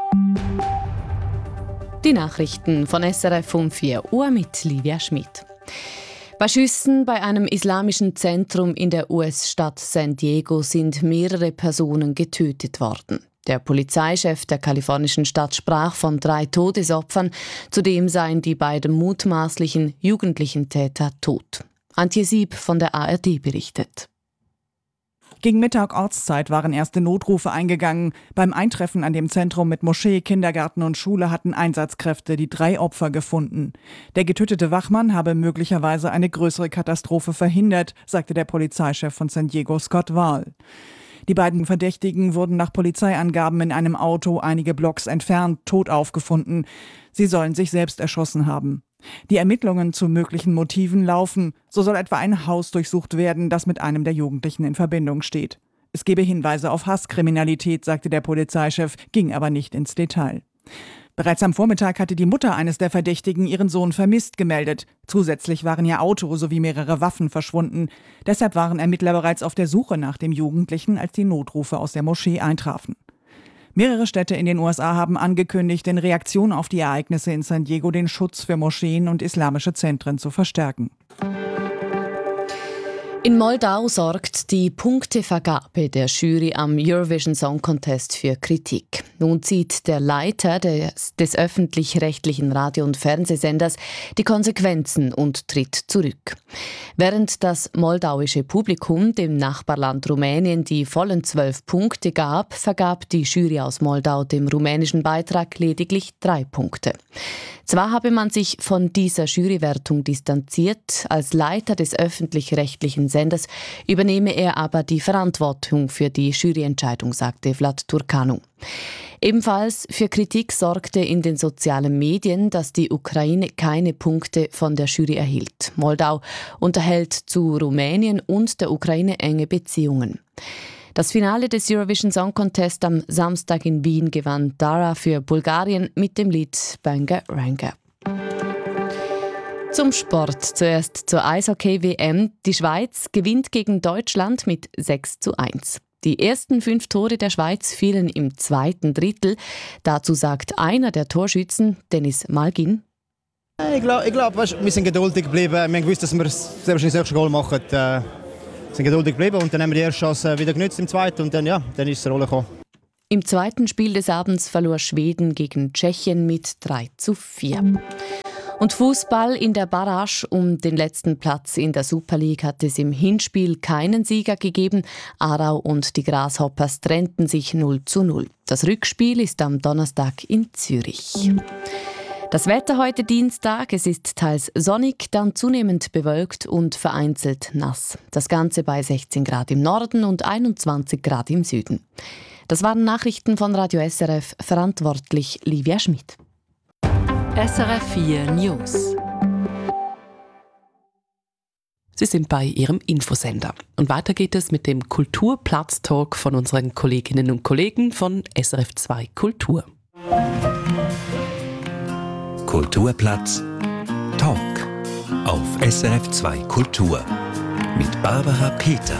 Die Nachrichten von SRF um 4 Uhr mit Livia Schmidt. Bei Schüssen bei einem islamischen Zentrum in der US-Stadt San Diego sind mehrere Personen getötet worden. Der Polizeichef der kalifornischen Stadt sprach von 3 Todesopfern. Zudem seien die beiden mutmaßlichen jugendlichen Täter tot. Antje Sieb von der ARD berichtet. Gegen Mittag Ortszeit waren erste Notrufe eingegangen. Beim Eintreffen an dem Zentrum mit Moschee, Kindergarten und Schule hatten Einsatzkräfte die 3 Opfer gefunden. Der getötete Wachmann habe möglicherweise eine größere Katastrophe verhindert, sagte der Polizeichef von San Diego, Scott Wahl. Die beiden Verdächtigen wurden nach Polizeiangaben in einem Auto einige Blocks entfernt tot aufgefunden. Sie sollen sich selbst erschossen haben. Die Ermittlungen zu möglichen Motiven laufen. So soll etwa ein Haus durchsucht werden, das mit einem der Jugendlichen in Verbindung steht. Es gebe Hinweise auf Hasskriminalität, sagte der Polizeichef, ging aber nicht ins Detail. Bereits am Vormittag hatte die Mutter eines der Verdächtigen ihren Sohn vermisst gemeldet. Zusätzlich waren ihr Auto sowie mehrere Waffen verschwunden. Deshalb waren Ermittler bereits auf der Suche nach dem Jugendlichen, als die Notrufe aus der Moschee eintrafen. Mehrere Städte in den USA haben angekündigt, in Reaktion auf die Ereignisse in San Diego den Schutz für Moscheen und islamische Zentren zu verstärken. In Moldau sorgt die Punktevergabe der Jury am Eurovision Song Contest für Kritik. Nun zieht der Leiter des öffentlich-rechtlichen Radio- und Fernsehsenders die Konsequenzen und tritt zurück. Während das moldauische Publikum dem Nachbarland Rumänien die vollen 12 Punkte gab, vergab die Jury aus Moldau dem rumänischen Beitrag lediglich 3 Punkte. Zwar habe man sich von dieser Jurywertung distanziert, als Leiter des öffentlich-rechtlichen Senders übernehme er aber die Verantwortung für die Juryentscheidung, sagte Vlad Turcanu. Ebenfalls für Kritik sorgte in den sozialen Medien, dass die Ukraine keine Punkte von der Jury erhielt. Moldau unterhält zu Rumänien und der Ukraine enge Beziehungen. Das Finale des Eurovision Song Contest am Samstag in Wien gewann Dara für Bulgarien mit dem Lied Banga Ranga. Zum Sport. Zuerst zur Eishockey-WM. Die Schweiz gewinnt gegen Deutschland mit 6:1. Die ersten 5 Tore der Schweiz fielen im zweiten Drittel. Dazu sagt einer der Torschützen, Dennis Malgin: Ich glaube, wir sind geduldig geblieben. Wir haben gewusst, dass wir sehr wahrscheinlich das erste Goal machen. Sind geduldig geblieben und dann haben wir die erste Chance wieder genutzt im zweiten und dann ist es Rolle gekommen. Im zweiten Spiel des Abends verlor Schweden gegen Tschechien mit 3:4. Und Fußball: In der Barrage um den letzten Platz in der Super League hat es im Hinspiel keinen Sieger gegeben. Aarau und die Grasshoppers trennten sich 0:0. Das Rückspiel ist am Donnerstag in Zürich. Das Wetter heute Dienstag: Es ist teils sonnig, dann zunehmend bewölkt und vereinzelt nass. Das Ganze bei 16 Grad im Norden und 21 Grad im Süden. Das waren Nachrichten von Radio SRF, verantwortlich Livia Schmidt. SRF 4 News. Sie sind bei Ihrem Infosender. Und weiter geht es mit dem Kulturplatz-Talk von unseren Kolleginnen und Kollegen von SRF 2 Kultur. Kulturplatz Talk auf SRF 2 Kultur mit Barbara Peter.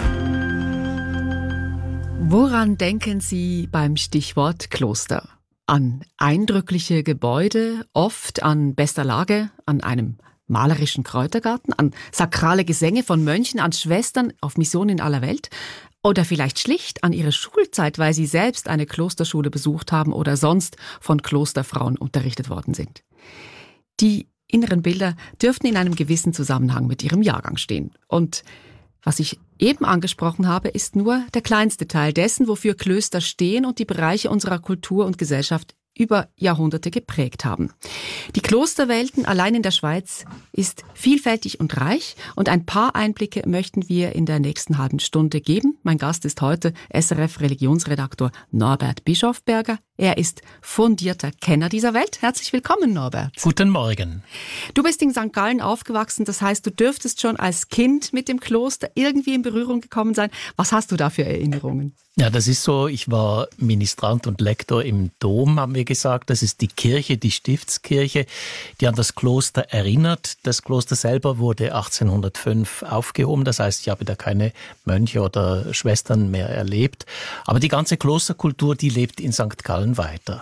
Woran denken Sie beim Stichwort Kloster? An eindrückliche Gebäude, oft an bester Lage, an einem malerischen Kräutergarten, an sakrale Gesänge von Mönchen, an Schwestern auf Mission in aller Welt? Oder vielleicht schlicht an Ihre Schulzeit, weil Sie selbst eine Klosterschule besucht haben oder sonst von Klosterfrauen unterrichtet worden sind? Die inneren Bilder dürften in einem gewissen Zusammenhang mit Ihrem Jahrgang stehen. Und was ich eben angesprochen habe, ist nur der kleinste Teil dessen, wofür Klöster stehen und die Bereiche unserer Kultur und Gesellschaft über Jahrhunderte geprägt haben. Die Klosterwelten allein in der Schweiz ist vielfältig und reich und ein paar Einblicke möchten wir in der nächsten halben Stunde geben. Mein Gast ist heute SRF-Religionsredaktor Norbert Bischofberger. Er ist fundierter Kenner dieser Welt. Herzlich willkommen, Norbert. Guten Morgen. Du bist in St. Gallen aufgewachsen, das heißt, du dürftest schon als Kind mit dem Kloster irgendwie in Berührung gekommen sein. Was hast du da für Erinnerungen? Ja, das ist so, ich war Ministrant und Lektor im Dom, haben wir gesagt. Das ist die Kirche, die Stiftskirche, die an das Kloster erinnert. Das Kloster selber wurde 1805 aufgehoben, das heißt, ich habe da keine Mönche oder Schwestern mehr erlebt. Aber die ganze Klosterkultur, die lebt in St. Gallen weiter.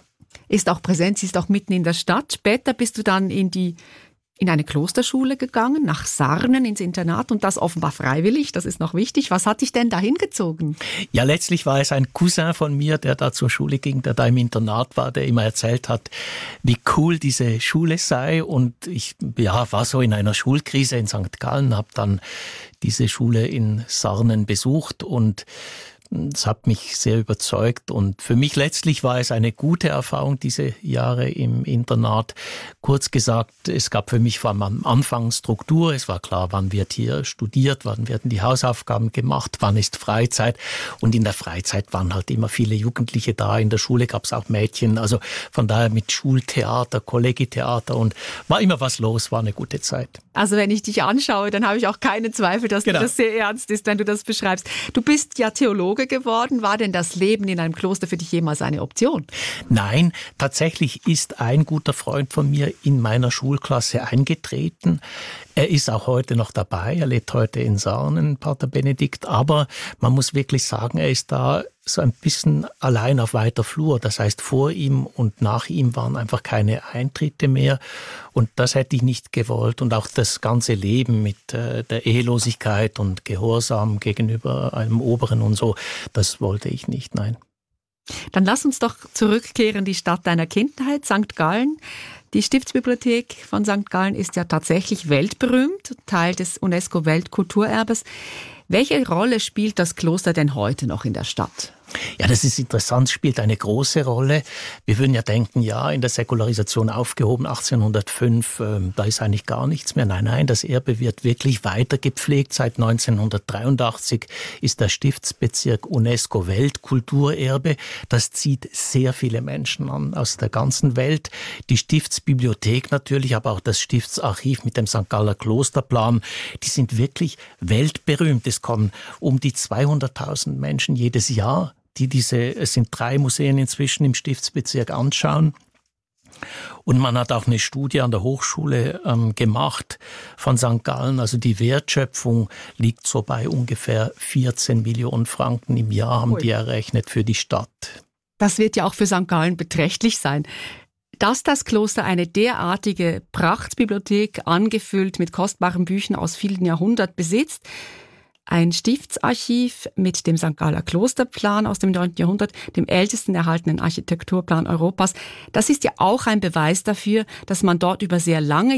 ist auch präsent, sie ist auch mitten in der Stadt. Später bist du dann in eine Klosterschule gegangen, nach Sarnen ins Internat und das offenbar freiwillig, das ist noch wichtig. Was hat dich denn dahin gezogen? Ja, letztlich war es ein Cousin von mir, der da zur Schule ging, der da im Internat war, der immer erzählt hat, wie cool diese Schule sei. Und ich war so in einer Schulkrise in St. Gallen, habe dann diese Schule in Sarnen besucht und es hat mich sehr überzeugt und für mich letztlich war es eine gute Erfahrung, diese Jahre im Internat. Kurz gesagt, es gab für mich am Anfang Struktur. Es war klar, wann wird hier studiert, wann werden die Hausaufgaben gemacht, wann ist Freizeit. Und in der Freizeit waren halt immer viele Jugendliche da. In der Schule gab es auch Mädchen. Also von daher mit Schultheater, Kollegietheater und war immer was los, war eine gute Zeit. Also wenn ich dich anschaue, dann habe ich auch keinen Zweifel, dass das sehr ernst ist, wenn du das beschreibst. Du bist ja Theologe geworden. War denn das Leben in einem Kloster für dich jemals eine Option? Nein, tatsächlich ist ein guter Freund von mir in meiner Schulklasse eingetreten. Er ist auch heute noch dabei. Er lebt heute in Sarnen, Pater Benedikt. Aber man muss wirklich sagen, er ist da so ein bisschen allein auf weiter Flur. Das heißt, vor ihm und nach ihm waren einfach keine Eintritte mehr. Und das hätte ich nicht gewollt. Und auch das ganze Leben mit der Ehelosigkeit und Gehorsam gegenüber einem Oberen und so, das wollte ich nicht, nein. Dann lass uns doch zurückkehren in die Stadt deiner Kindheit, St. Gallen. Die Stiftsbibliothek von St. Gallen ist ja tatsächlich weltberühmt, Teil des UNESCO-Weltkulturerbes. Welche Rolle spielt das Kloster denn heute noch in der Stadt? Ja, das ist interessant, spielt eine große Rolle. Wir würden ja denken, ja, in der Säkularisation aufgehoben, 1805, da ist eigentlich gar nichts mehr. Nein, das Erbe wird wirklich weiter gepflegt. Seit 1983 ist der Stiftsbezirk UNESCO-Weltkulturerbe. Das zieht sehr viele Menschen an aus der ganzen Welt. Die Stiftsbibliothek natürlich, aber auch das Stiftsarchiv mit dem St. Galler Klosterplan, die sind wirklich weltberühmt. Es kommen um die 200.000 Menschen jedes Jahr, es sind 3 Museen inzwischen im Stiftsbezirk anschauen. Und man hat auch eine Studie an der Hochschule gemacht von St. Gallen. Also die Wertschöpfung liegt so bei ungefähr 14 Millionen Franken im Jahr, haben die errechnet für die Stadt. Das wird ja auch für St. Gallen beträchtlich sein. Dass das Kloster eine derartige Prachtbibliothek, angefüllt mit kostbaren Büchern aus vielen Jahrhunderten besitzt, ein Stiftsarchiv mit dem St. Galler Klosterplan aus dem 9. Jahrhundert, dem ältesten erhaltenen Architekturplan Europas. Das ist ja auch ein Beweis dafür, dass man dort über sehr lange